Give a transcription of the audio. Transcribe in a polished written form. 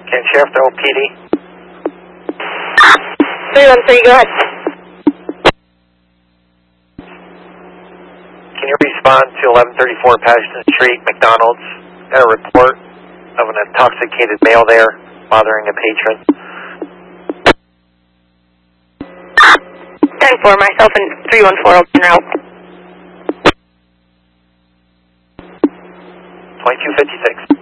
Can Sheriff throw PD? 313, go ahead. Can you respond to 1134 Patterson Street, McDonald's? Got a report of an intoxicated male there bothering a patron. 10-4, myself and 314 open route. 2256.